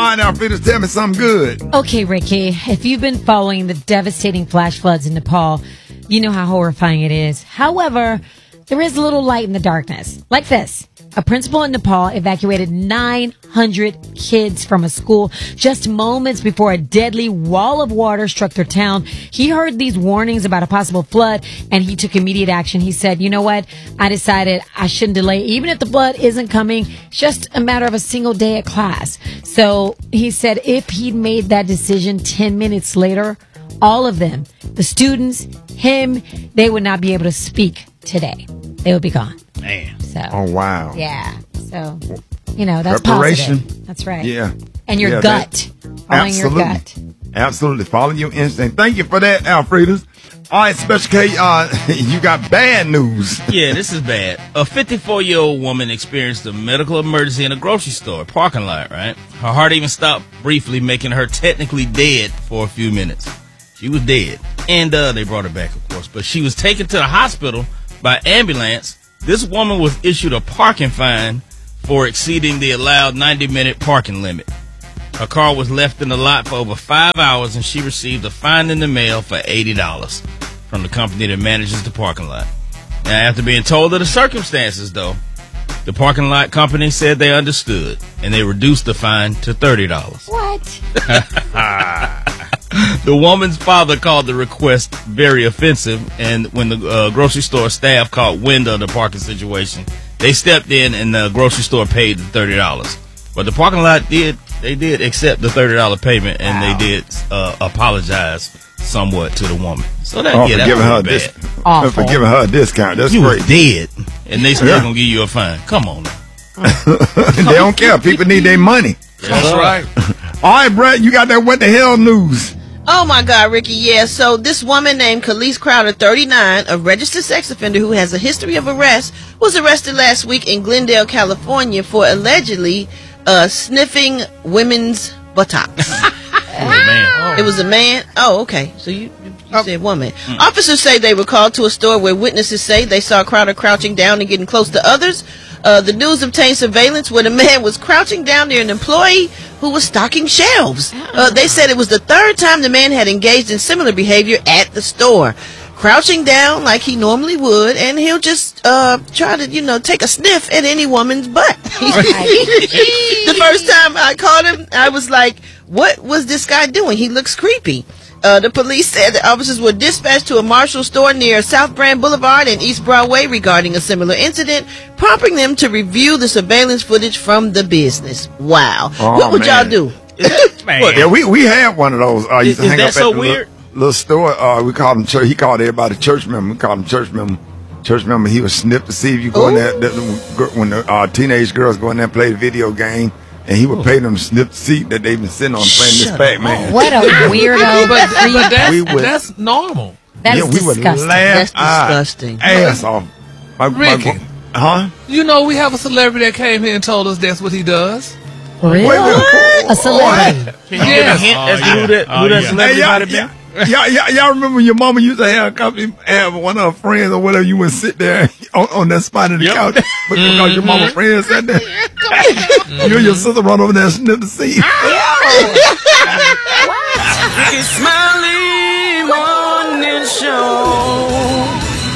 right, Alfredo, tell me something good. Okay, Ricky, if you've been following the devastating flash floods in Nepal, you know how horrifying it is. However, there is a little light in the darkness. Like this. A principal in Nepal evacuated 900 kids from a school just moments before a deadly wall of water struck their town. He heard these warnings about a possible flood, and he took immediate action. He said, you know what? I decided I shouldn't delay. Even if the flood isn't coming, it's just a matter of a single day at class. So he said if he'd made that decision 10 minutes later, all of them, the students, him, they would not be able to speak today. They would be gone. Man. So. Oh, wow. Yeah. So, that's preparation. positive. That's right. Yeah. And your gut. Following your gut. Absolutely. Follow your instinct. Thank you for that, Alfredas. All right, Special K, you got bad news. Yeah, this is bad. A 54-year-old woman experienced a medical emergency in a grocery store parking lot, right? Her heart even stopped briefly, making her technically dead for a few minutes. She was dead. And they brought her back, of course. But she was taken to the hospital by ambulance. This woman was issued a parking fine for exceeding the allowed 90-minute parking limit. Her car was left in the lot for over 5 hours, and she received a fine in the mail for $80 from the company that manages the parking lot. Now, after being told of the circumstances, though, the parking lot company said they understood, and they reduced the fine to $30. What? The woman's father called the request very offensive, and when the grocery store staff caught wind of the parking situation, they stepped in and the grocery store paid the $30. But the parking lot did accept the $30 payment, and they did apologize somewhat to the woman. So that for giving her a discount. That's you great. Was dead, and they still gonna give you a fine. Come on now. They don't care. People need their money. That's right. All right, Brett, you got that what the hell news. Oh my God, Ricky, yeah. So this woman named Khalees Crowder, 39, a registered sex offender who has a history of arrest, was arrested last week in Glendale, California for allegedly sniffing women's buttocks. It was a man? Oh, okay. So you said woman. Officers say they were called to a store where witnesses say they saw Crowder crouching down and getting close to others. The news obtained surveillance where the man was crouching down near an employee who was stocking shelves. They said it was the third time the man had engaged in similar behavior at the store. Crouching down like he normally would, and he'll just try to, take a sniff at any woman's butt. The first time I caught him, I was like, what was this guy doing? He looks creepy. The police said that officers were dispatched to a Marshall store near South Brand Boulevard and East Broadway regarding a similar incident, prompting them to review the surveillance footage from the business. Wow. What would y'all do? Yeah, we had one of those. Used to is hang that up so at the weird? Little store. We called him church. He called everybody church member. We called him church member. Church member. He would snip to see if you go in there. When the teenage girls go in there and play the video game. And he would pay them to snip the seat that they've been sitting on playing this Pac-Man. What a weirdo. But that's normal. That's disgusting. Would laugh That's disgusting. ass off. Ricky. Huh? You know, we have a celebrity that came here and told us that's what he does. Really? A celebrity. Can you give a hint as to who that celebrity might have been? Y'all remember your mama used to have one of her friends or whatever, you would sit there on that spot in the couch because your mama friend sat there. You and your sister run over there and sniff the seat. Ricky Smiley Morning Show.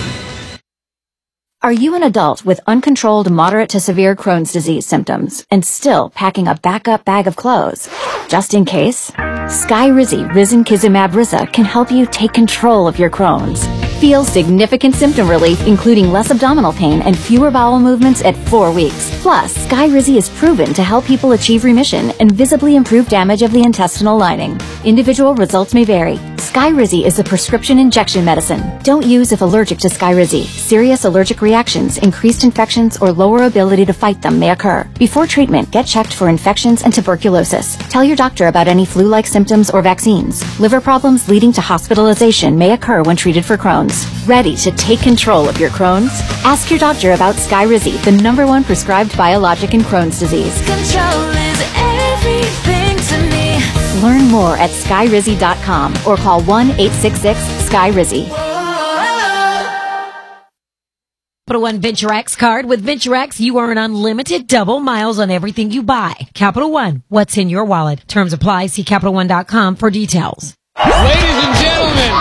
Are you an adult with uncontrolled moderate to severe Crohn's disease symptoms and still packing a backup bag of clothes? Just in case, Skyrizi Risankizumab Riza can help you take control of your Crohn's. Feel significant symptom relief, including less abdominal pain and fewer bowel movements at 4 weeks. Plus, Skyrizi is proven to help people achieve remission and visibly improve damage of the intestinal lining. Individual results may vary. Skyrizi is a prescription injection medicine. Don't use if allergic to Skyrizi. Serious allergic reactions, increased infections, or lower ability to fight them may occur. Before treatment, get checked for infections and tuberculosis. Tell your doctor about any flu-like symptoms or vaccines. Liver problems leading to hospitalization may occur when treated for Crohn's. Ready to take control of your Crohn's? Ask your doctor about Skyrizi, the #1 prescribed biologic in Crohn's disease. Control is everything to me. Learn more at skyrizi.com or call 1-866-SKYRIZI. Capital One Venture X card. With Venture X, you earn unlimited double miles on everything you buy. Capital One, what's in your wallet? Terms apply. See CapitalOne.com for details. Ladies and gentlemen,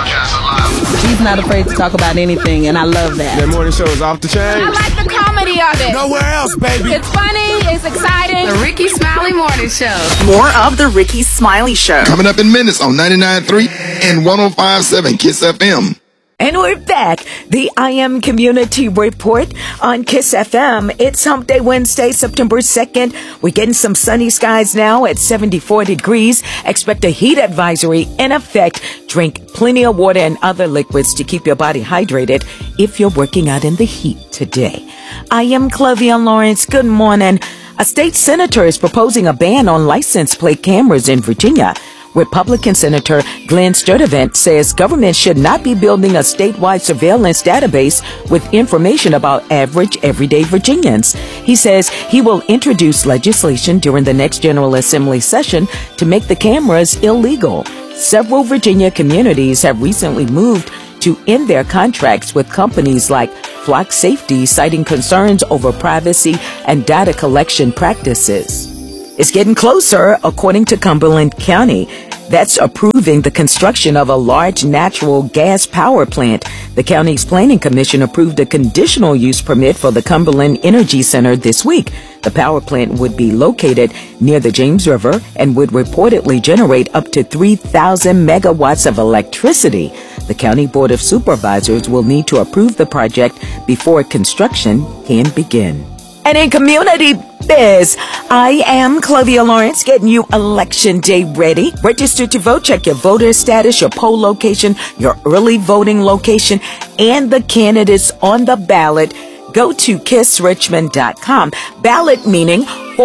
she's not afraid to talk about anything, and I love that. Their morning show is off the chain. I like the comedy of it. Nowhere else, baby. It's funny. It's exciting. The Ricky Smiley Morning Show. More of the Ricky Smiley Show. Coming up in minutes on 99.3 and 105.7 Kiss FM. And we're back. The I Am Community Report on Kiss FM. It's Hump Day Wednesday, September 2nd. We're getting some sunny skies now at 74 degrees. Expect a heat advisory in effect. Drink plenty of water and other liquids to keep your body hydrated if you're working out in the heat today. I am Clavia Lawrence. Good morning. A state senator is proposing a ban on license plate cameras in Virginia. Republican Senator Glenn Sturtevant says government should not be building a statewide surveillance database with information about average, everyday Virginians. He says he will introduce legislation during the next General Assembly session to make the cameras illegal. Several Virginia communities have recently moved to end their contracts with companies like Flock Safety, citing concerns over privacy and data collection practices. It's getting closer, according to Cumberland County. That's approving the construction of a large natural gas power plant. The county's planning commission approved a conditional use permit for the Cumberland Energy Center this week. The power plant would be located near the James River and would reportedly generate up to 3,000 megawatts of electricity. The County Board of Supervisors will need to approve the project before construction can begin. And in community biz, I am Clavia Lawrence, getting you Election Day ready. Register to vote. Check your voter status, your poll location, your early voting location, and the candidates on the ballot. Go to kissrichmond.com. Ballot meaning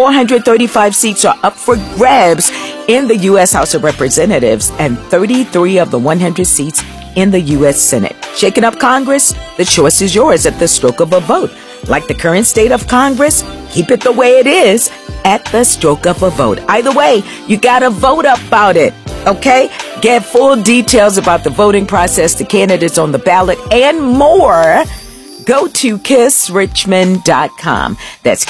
435 seats are up for grabs in the U.S. House of Representatives and 33 of the 100 seats in the U.S. Senate. Shaking up Congress? The choice is yours at the stroke of a vote. Like the current state of Congress, keep it the way it is at the stroke of a vote. Either way, you gotta vote about it, okay? Get full details about the voting process, the candidates on the ballot, and more. Go to kissrichmond.com. That's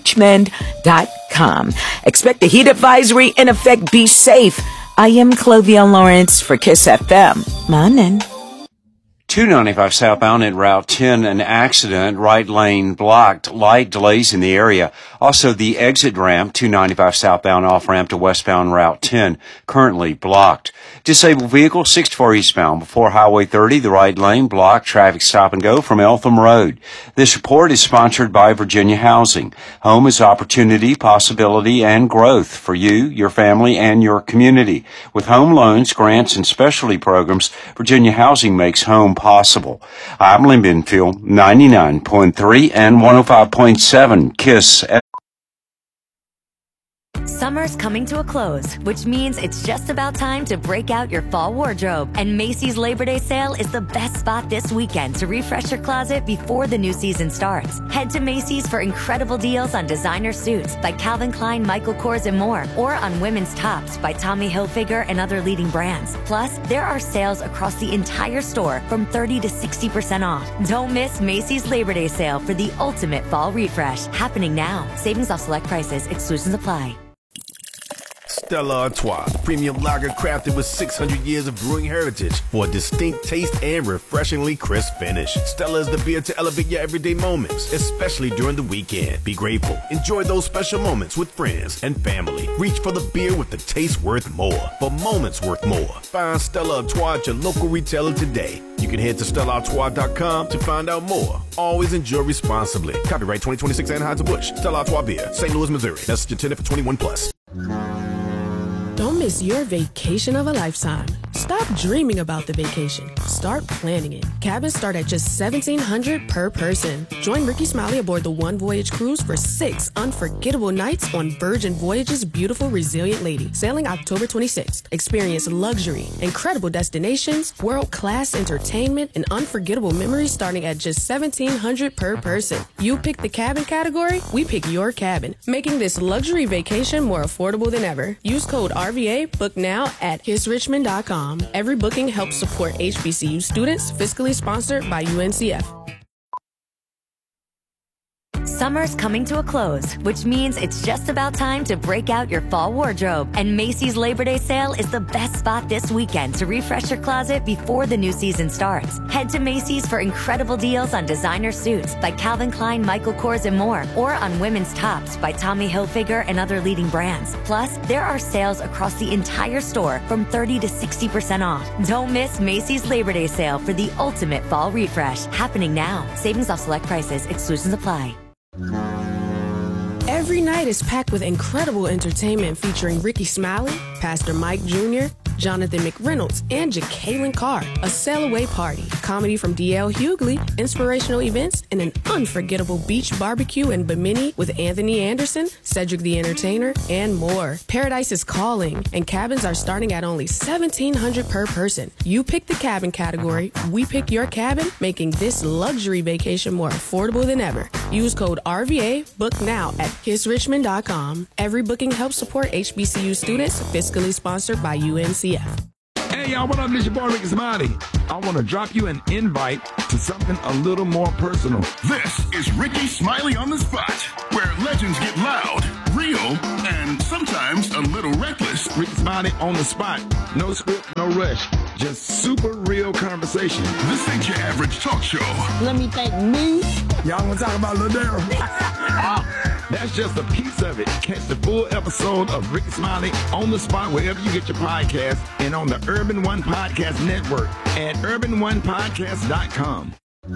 kissrichmond.com. Expect a heat advisory in effect. Be safe. I am Clavia Lawrence for Kiss FM. Morning. 295 southbound at Route 10, an accident, right lane blocked, light delays in the area. Also, the exit ramp, 295 southbound off-ramp to westbound Route 10, currently blocked. Disabled vehicle, 64 eastbound before Highway 30, the right lane blocked, traffic stop and go from Eltham Road. This report is sponsored by Virginia Housing. Home is opportunity, possibility, and growth for you, your family, and your community. With home loans, grants, and specialty programs, Virginia Housing makes home possible. I'm Lynn Benfield, 99.3 and 105.7 KISS. Summer's coming to a close, which means it's just about time to break out your fall wardrobe. And Macy's Labor Day sale is the best spot this weekend to refresh your closet before the new season starts. Head to Macy's for incredible deals on designer suits by Calvin Klein, Michael Kors, and more, or on women's tops by Tommy Hilfiger and other leading brands. Plus, there are sales across the entire store from 30 to 60% off. Don't miss Macy's Labor Day sale for the ultimate fall refresh, happening now. Savings off select prices. Exclusions apply. Stella Artois, premium lager crafted with 600 years of brewing heritage for a distinct taste and refreshingly crisp finish. Stella is the beer to elevate your everyday moments, especially during the weekend. Be grateful. Enjoy those special moments with friends and family. Reach for the beer with the taste worth more, for moments worth more. Find Stella Artois at your local retailer today. You can head to StellaArtois.com to find out more. Always enjoy responsibly. Copyright 2026 Anheuser-Busch. Stella Artois Beer, St. Louis, Missouri. Message intended for 21+. Don't miss your vacation of a lifetime. Stop dreaming about the vacation. Start planning it. Cabins start at just $1,700 per person. Join Ricky Smiley aboard the One Voyage cruise for 6 unforgettable nights on Virgin Voyage's beautiful Resilient Lady, sailing October 26th. Experience luxury, incredible destinations, world-class entertainment, and unforgettable memories starting at just $1,700 per person. You pick the cabin category, we pick your cabin, making this luxury vacation more affordable than ever. Use code RVA, book now at kissrichmond.com. Every booking helps support HBCU students, fiscally sponsored by UNCF. Summer's coming to a close, which means it's just about time to break out your fall wardrobe. And Macy's Labor Day sale is the best spot this weekend to refresh your closet before the new season starts. Head to Macy's for incredible deals on designer suits by Calvin Klein, Michael Kors, and more, or on women's tops by Tommy Hilfiger and other leading brands. Plus, there are sales across the entire store from 30 to 60% off. Don't miss Macy's Labor Day sale for the ultimate fall refresh. Happening now. Savings off select prices. Exclusions apply. Every night is packed with incredible entertainment featuring Ricky Smiley, Pastor Mike Jr., Jonathan McReynolds, and Jacqueline Carr. A sail away party, comedy from D.L. Hughley, inspirational events, and an unforgettable beach barbecue in Bimini with Anthony Anderson, Cedric the Entertainer, and more. Paradise is calling, and cabins are starting at only $1,700 per person. You pick the cabin category, we pick your cabin, making this luxury vacation more affordable than ever. Use code RVA, book now at kissrichmond.com. Every booking helps support HBCU students, fiscally sponsored by UNCF. Hey y'all, what up? This your boy Ricky Smiley. I want to drop you an invite to something a little more personal. This is Ricky Smiley on the Spot, where legends get loud, real, and sometimes a little reckless. Ricky Smiley on the Spot. No script, no rush. Just super real conversation. This ain't your average talk show. Let me thank me. Y'all want to talk about Lil Daryl? That's just a piece of it. Catch the full episode of Ricky Smiley on the Spot wherever you get your podcast and on the Urban One Podcast Network at urbanonepodcast.com.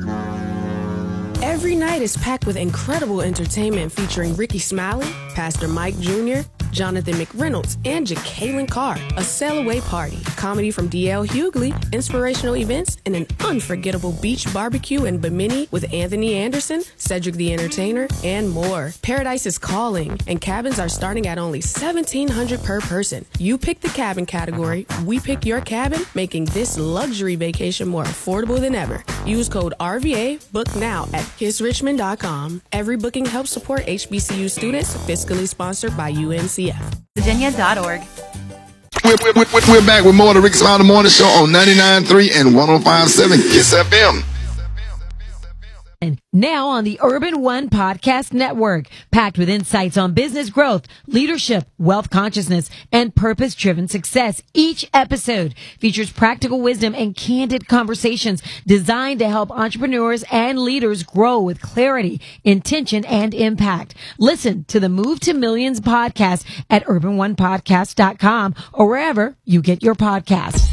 Every night is packed with incredible entertainment featuring Ricky Smiley, Pastor Mike Jr., Jonathan McReynolds, and Jacqueline Carr. A sail away party, comedy from D.L. Hughley, inspirational events, and an unforgettable beach barbecue in Bimini with Anthony Anderson, Cedric the Entertainer, and more. Paradise is calling, and cabins are starting at only $1,700 per person. You pick the cabin category, we pick your cabin, making this luxury vacation more affordable than ever. Use code RVA, book now at kissrichmond.com. Every booking helps support HBCU students, fiscally sponsored by UNCF. Virginia.org. We're back with more of the Ricky Smiley Morning Show on 99.3 and 105.7 Kiss FM. Now on the Urban One Podcast Network, packed with insights on business growth, leadership, wealth consciousness, and purpose-driven success. Each episode features practical wisdom and candid conversations designed to help entrepreneurs and leaders grow with clarity, intention, and impact. Listen to the Move to Millions podcast at urbanonepodcast.com or wherever you get your podcasts.